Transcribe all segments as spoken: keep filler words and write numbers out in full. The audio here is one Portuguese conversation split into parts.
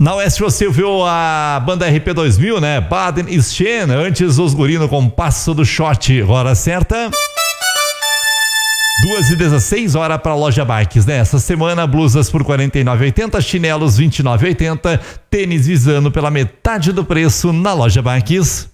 Na Oeste você viu a banda R P dois mil, né? Baden e Schen, antes os guri no compasso do short. Hora certa. duas e dezesseis horas para a Loja Bikes, né? Essa semana, blusas por quarenta e nove reais e oitenta centavos, chinelos vinte e nove reais e oitenta centavos, tênis Visano pela metade do preço na Loja Bikes.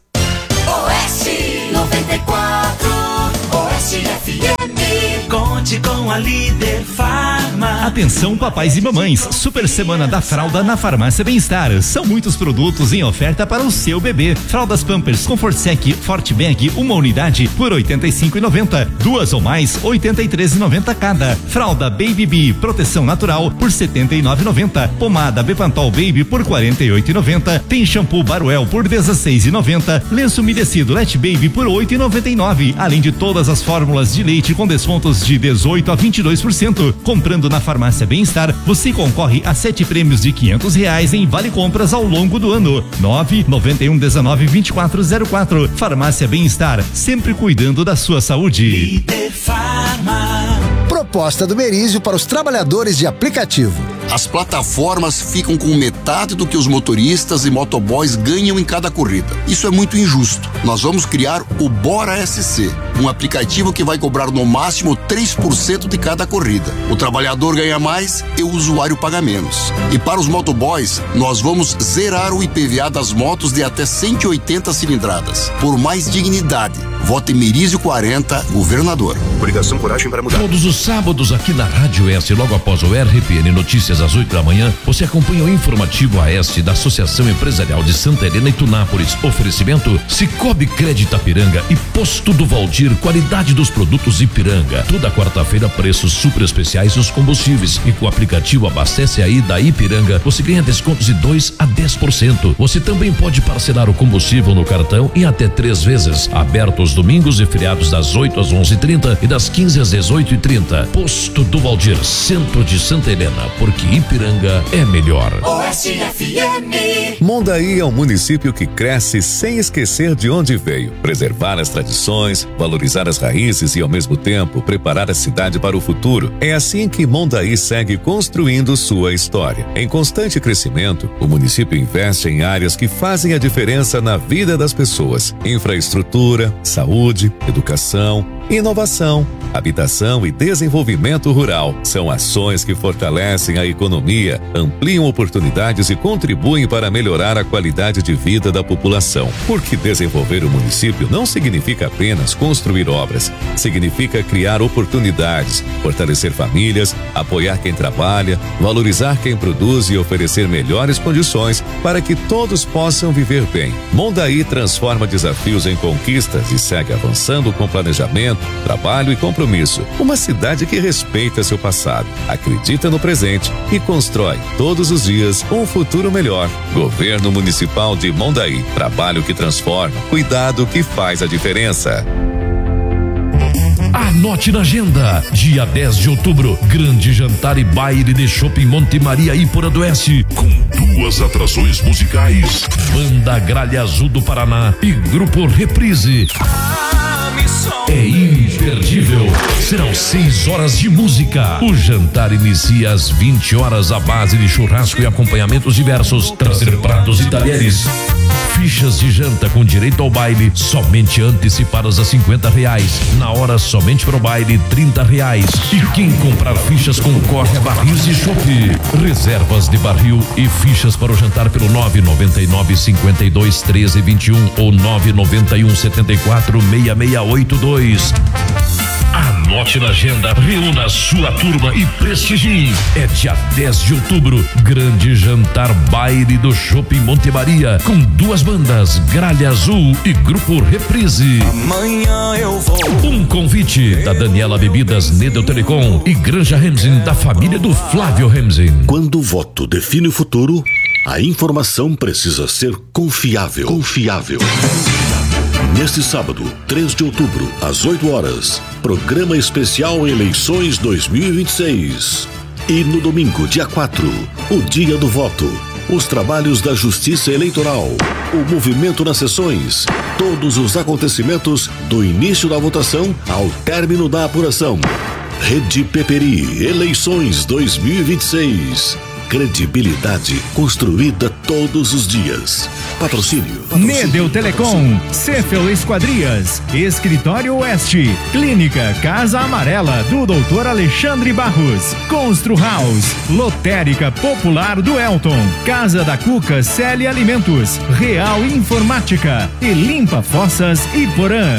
Oeste noventa e quatro, Oeste F M. Conte com a Líder Farma. Atenção papais e mamães, super semana da fralda na Farmácia Bem-Estar. São muitos produtos em oferta para o seu bebê. Fraldas Pampers Comfort Sec Forte Bag, uma unidade por oitenta e cinco reais e noventa centavos. Duas ou mais, oitenta e três reais e noventa centavos cada. Fralda Baby Bee Proteção Natural por setenta e nove reais e noventa centavos. Pomada Bepantol Baby por quarenta e oito reais e noventa centavos. Tem shampoo Baruel por dezesseis reais e noventa centavos. Lenço umedecido Let Baby por oito reais e noventa e nove centavos. Além de todas as fórmulas de leite com descontos de dezoito a vinte e dois por cento. Comprando na Farmácia Bem-Estar, você concorre a sete prêmios de quinhentos reais em vale compras ao longo do ano. nove nove um dezenove vinte e quatro zero quatro. Farmácia Bem-Estar, sempre cuidando da sua saúde. Líder Farma. Proposta do Merizio para os trabalhadores de aplicativo. As plataformas ficam com metade do que os motoristas e motoboys ganham em cada corrida. Isso é muito injusto. Nós vamos criar o Bora S C, um aplicativo que vai cobrar no máximo três por cento de cada corrida. O trabalhador ganha mais e o usuário paga menos. E para os motoboys, nós vamos zerar o I P V A das motos de até cento e oitenta cilindradas. Por mais dignidade, vote Merizio quarenta, governador. Coligação Coragem para Mudar. Todos os sábados aqui na Rádio S, logo após o R P N Notícias às oito da manhã, você acompanha o informativo A S da Associação Empresarial de Santa Helena e Tunápolis. Oferecimento Cicobi Crédito Ipiranga e Posto do Valdir, qualidade dos produtos Ipiranga. Toda quarta-feira, preços super especiais nos combustíveis. E com o aplicativo Abastece Aí da Ipiranga, você ganha descontos de dois a dez por cento. Você também pode parcelar o combustível no cartão em até três vezes. Aberto os domingos e feriados das oito às onze e trinta e das quinze às dezoito e trinta. Posto do Valdir, centro de Santa Helena, porque Ipiranga é melhor. Oeste F M. Mondaí é um município que cresce sem esquecer de onde veio. Preservar as tradições, valorizar as raízes e, ao mesmo tempo, preparar a cidade para o futuro. É assim que Mondaí segue construindo sua história. Em constante crescimento, o município investe em áreas que fazem a diferença na vida das pessoas. Infraestrutura, saúde, educação, inovação, habitação e desenvolvimento rural. São ações que fortalecem a economia, ampliam oportunidades e contribuem para melhorar a qualidade de vida da população. Porque desenvolver o município não significa apenas construir obras, significa criar oportunidades, fortalecer famílias, apoiar quem trabalha, valorizar quem produz e oferecer melhores condições para que todos possam viver bem. Mondaí transforma desafios em conquistas e segue avançando com planejamento, trabalho e compromisso. Uma cidade que respeita seu passado, acredita no presente e constrói todos os dias um futuro melhor. Governo Municipal de Mondaí. Trabalho que transforma, cuidado que faz a diferença. Anote na agenda, dia dez de outubro, grande jantar e baile de Shopping Monte Maria Ípora do Oeste, com duas atrações musicais, Banda Gralha Azul do Paraná e Grupo Reprise. É imperdível. Serão seis horas de música. O jantar inicia às vinte horas à base de churrasco e acompanhamentos diversos. Trazer pratos e talheres. Fichas de janta com direito ao baile somente antecipadas a cinquenta reais. Na hora somente para o baile trinta reais. E quem comprar fichas concorre a barris de chope. Reservas de barril e fichas para o jantar pelo nove nove nove cinquenta e dois treze vinte e um ou nove nove um setenta e quatro seis seis oito dois. Anote na agenda, reúna sua turma e prestigie. É dia dez de outubro, grande jantar baile do Shopping Monte Maria, com duas bandas, Gralha Azul e Grupo Reprise. Amanhã eu vou. Um convite da Daniela Bebidas, Nedel Telecom e Granja Remzin, da família do Flávio Remzin. Quando o voto define o futuro, a informação precisa ser confiável. Confiável. Neste sábado, três de outubro, às oito horas, programa especial Eleições dois mil e vinte e seis. E no domingo, dia quatro, o dia do voto, os trabalhos da Justiça Eleitoral, o movimento nas sessões, todos os acontecimentos do início da votação ao término da apuração. Rede Peperi, Eleições dois mil e vinte e seis. credibilidade construída todos os dias. Patrocínio. Nedel Telecom, Cefel Esquadrias, Escritório Oeste, Clínica Casa Amarela do doutor Alexandre Barros, Constru House, Lotérica Popular do Elton, Casa da Cuca Célia Alimentos, Real Informática e Limpa Fossas Iporã.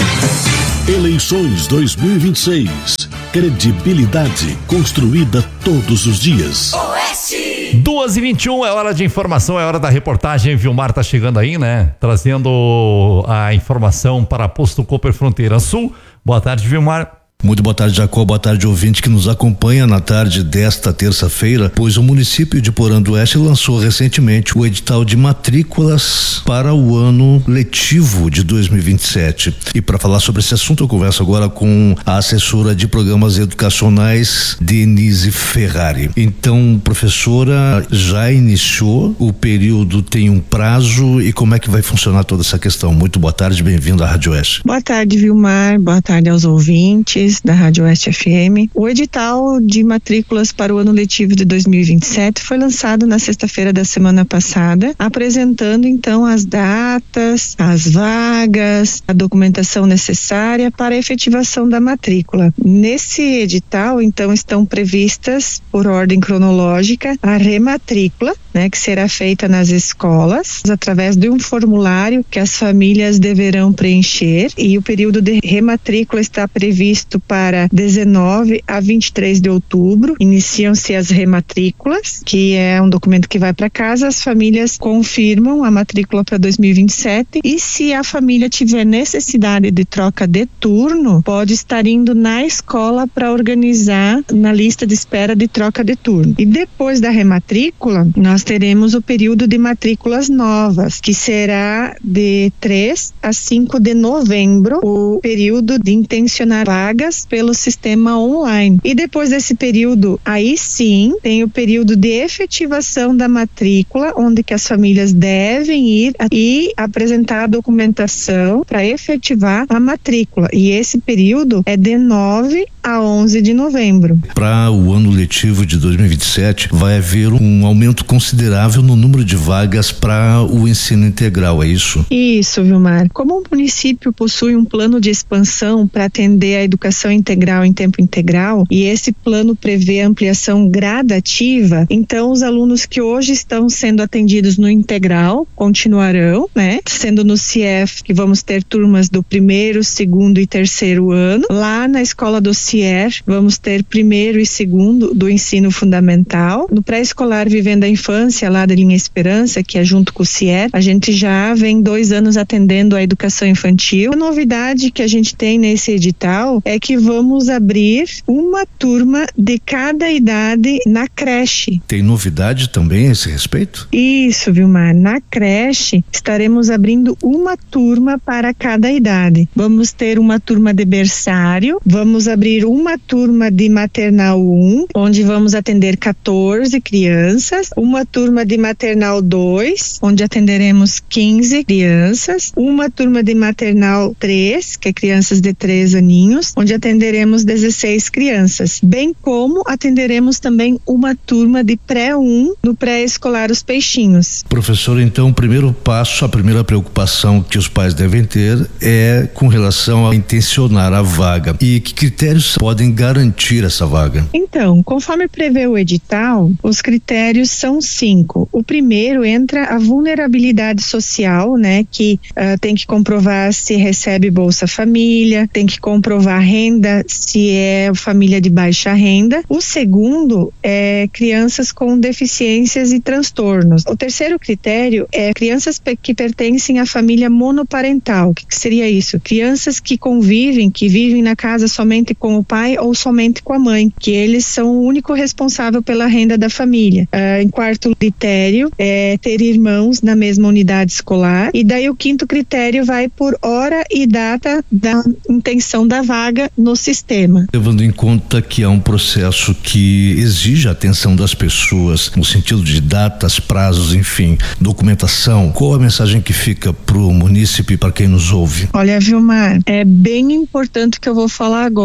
Eleições dois mil e vinte e seis. Credibilidade construída todos os dias. Oeste! duas e vinte e um é hora de informação, é hora da reportagem. Vilmar tá chegando aí, né? Trazendo a informação para Posto Cooper Fronteira Sul. Boa tarde, Vilmar. Muito boa tarde, Jacó. Boa tarde, ouvinte que nos acompanha na tarde desta terça-feira, pois o município de Porã do Oeste lançou recentemente o edital de matrículas para o ano letivo de dois mil e vinte e sete. E para falar sobre esse assunto, eu converso agora com a assessora de programas educacionais, Denise Ferrari. Então, professora, já iniciou o período, tem um prazo, e como é que vai funcionar toda essa questão? Muito boa tarde, bem-vindo à Rádio Oeste. Boa tarde, Vilmar. Boa tarde aos ouvintes da Rádio Oeste F M. O edital de matrículas para o ano letivo de dois mil e vinte e sete foi lançado na sexta-feira da semana passada, apresentando então as datas, as vagas, a documentação necessária para a efetivação da matrícula. Nesse edital, então, estão previstas, por ordem cronológica, a rematrícula, né, que será feita nas escolas, através de um formulário que as famílias deverão preencher, e o período de rematrícula está previsto para dezenove a vinte e três de outubro. Iniciam-se as rematrículas, que é um documento que vai para casa, as famílias confirmam a matrícula para dois mil e vinte e sete, e se a família tiver necessidade de troca de turno, pode estar indo na escola para organizar na lista de espera de troca de turno. E depois da rematrícula, nós teremos o período de matrículas novas, que será de três a cinco de novembro, o período de intencionar vagas pelo sistema online. E depois desse período, aí sim, tem o período de efetivação da matrícula, onde que as famílias devem ir e apresentar a documentação para efetivar a matrícula. E esse período é de nove a onze de novembro. Para o ano letivo de dois mil e vinte e sete, vai haver um aumento considerável no número de vagas para o ensino integral, é isso? Isso, Vilmar. Como o município possui um plano de expansão para atender a educação integral em tempo integral, e esse plano prevê ampliação gradativa, então os alunos que hoje estão sendo atendidos no integral continuarão, né? Sendo no C I E F, que vamos ter turmas do primeiro, segundo e terceiro ano. Lá na escola do C I E R, vamos ter primeiro e segundo do ensino fundamental. No pré-escolar Vivendo a Infância, lá da linha Esperança, que é junto com o C I E R, a gente já vem dois anos atendendo a educação infantil. A novidade que a gente tem nesse edital é que vamos abrir uma turma de cada idade na creche. Tem novidade também a esse respeito? Isso, Vilmar. Na creche, estaremos abrindo uma turma para cada idade. Vamos ter uma turma de berçário, vamos abrir uma turma de maternal um, onde vamos atender quatorze crianças, uma turma de maternal dois, onde atenderemos quinze crianças, uma turma de maternal três, que é crianças de três aninhos, onde atenderemos dezesseis crianças, bem como atenderemos também uma turma de pré um no pré-escolar Os Peixinhos. Professor, então o primeiro passo, a primeira preocupação que os pais devem ter é com relação a intencionar a vaga. E que critérios podem garantir essa vaga? Então, conforme prevê o edital, os critérios são cinco. O primeiro entra a vulnerabilidade social, né, que uh, tem que comprovar se recebe Bolsa Família, tem que comprovar a renda, se é família de baixa renda. O segundo é crianças com deficiências e transtornos. O terceiro critério é crianças que pertencem à família monoparental. O que, que seria isso? Crianças que convivem, que vivem na casa somente com o pai ou somente com a mãe, que eles são o único responsável pela renda da família. Uh, em quarto critério é ter irmãos na mesma unidade escolar, e daí o quinto critério vai por hora e data da intenção da vaga no sistema. Levando em conta que é um processo que exige a atenção das pessoas no sentido de datas, prazos, enfim, documentação, qual a mensagem que fica pro munícipe, para quem nos ouve? Olha, Vilmar, é bem importante o que eu vou falar agora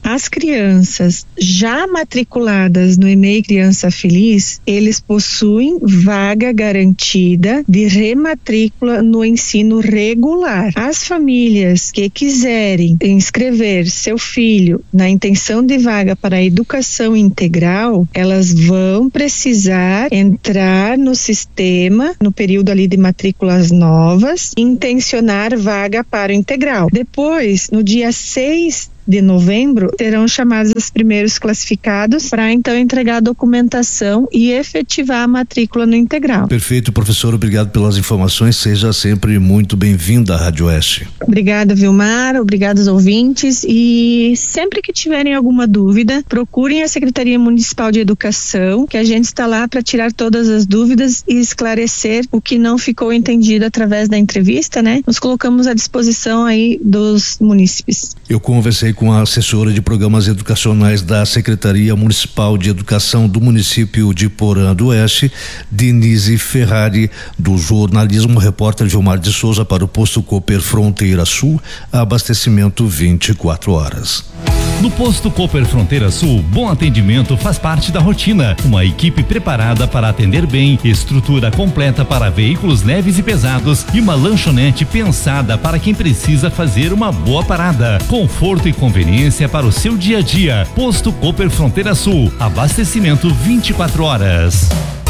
As crianças já matriculadas no E M E I Criança Feliz, eles possuem vaga garantida de rematrícula no ensino regular. As famílias que quiserem inscrever seu filho na intenção de vaga para a educação integral, elas vão precisar entrar no sistema no período ali de matrículas novas, intencionar vaga para o integral. Depois, no dia seis de novembro, serão chamados os primeiros classificados para então entregar a documentação e efetivar a matrícula no integral. Perfeito, professor, obrigado pelas informações, seja sempre muito bem-vinda à Rádio Oeste. Obrigada, Vilmar, obrigado aos ouvintes, e sempre que tiverem alguma dúvida, procurem a Secretaria Municipal de Educação, que a gente está lá para tirar todas as dúvidas e esclarecer o que não ficou entendido através da entrevista, né? Nos colocamos à disposição aí dos munícipes. Eu conversei com a assessora de programas educacionais da Secretaria Municipal de Educação do município de Porã do Oeste, Denise Ferrari, do jornalismo, repórter Gilmar de Souza para o Posto Cooper Fronteira Sul, abastecimento vinte e quatro horas. No Posto Cooper Fronteira Sul, bom atendimento faz parte da rotina. Uma equipe preparada para atender bem, estrutura completa para veículos leves e pesados e uma lanchonete pensada para quem precisa fazer uma boa parada. Conforto e conveniência para o seu dia a dia. Posto Cooper Fronteira Sul, abastecimento vinte e quatro horas.